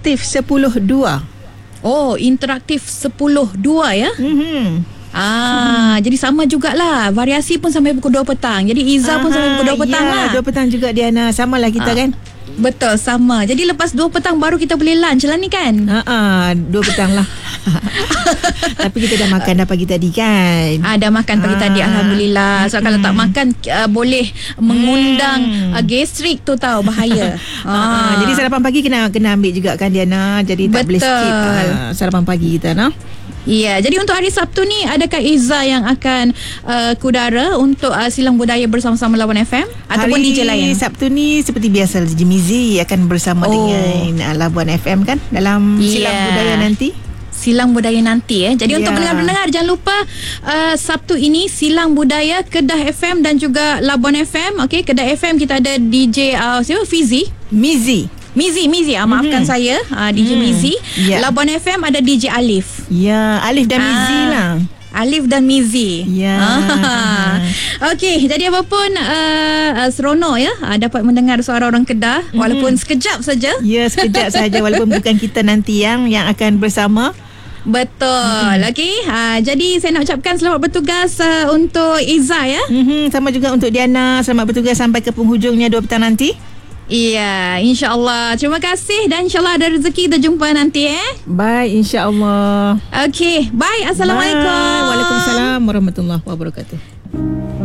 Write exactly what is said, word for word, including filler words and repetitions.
interaktif sepuluh dua. Oh, interaktif sepuluh dua ya. Mhm. Ah, hmm. Jadi sama jugalah. Variasi pun sampai pukul dua petang. Jadi Izzah pun sampai pukul dua petang ya, lah. dua petang juga Diana. Samalah kita ah. kan. Betul, sama. Jadi lepas dua petang baru kita boleh lunch lah ni kan. Haa, dua petang lah. Tapi kita dah makan dah pagi tadi kan. Ah, dah makan pagi ah. tadi, Alhamdulillah. So hmm. kalau tak makan uh, boleh mengundang hmm. uh, gastrik tu tahu, bahaya. ah. Ah. Jadi sarapan pagi kena kena ambil juga kan Diana. Jadi tak Betul. boleh skip uh, sarapan pagi kita no? Ya, jadi untuk hari Sabtu ni adakah Izzah yang akan uh, kudara untuk uh, Silang Budaya bersama-sama Lawan F M ataupun hari D J lain? Hari Sabtu ni seperti biasa D J Mizi akan bersama oh. dengan uh, Labuan F M kan dalam yeah. Silang Budaya nanti. Silang Budaya nanti eh. Jadi yeah. untuk pendengar-pendengar jangan lupa uh, Sabtu ini Silang Budaya Kedah F M dan juga Labuan F M. Okey, Kedah F M kita ada D J uh, siapa? Fizi, Mizi. Mizi, Mizi. Ah, maafkan mm-hmm. saya. Uh, D J mm. Mizi. Yeah. Labuan F M ada D J Alif. Ya, Alif dan ah. Mizi lah. Alif dan Mizi. Ya. Ah. Okey, jadi apapun uh, uh, seronok ya uh, dapat mendengar suara orang Kedah mm-hmm. walaupun sekejap saja. Ya, sekejap saja walaupun bukan kita nanti yang yang akan bersama. Betul. Mm-hmm. Okey. Uh, jadi saya nak ucapkan selamat bertugas uh, untuk Izzah ya. Mm-hmm. Sama juga untuk Diana. Selamat bertugas sampai ke penghujungnya dua petang nanti. Iya, insya-Allah. Terima kasih dan insya-Allah ada rezeki kita jumpa nanti eh. Bye, insya-Allah. Okey, bye. Assalamualaikum. Bye. Waalaikumsalam warahmatullahi wabarakatuh.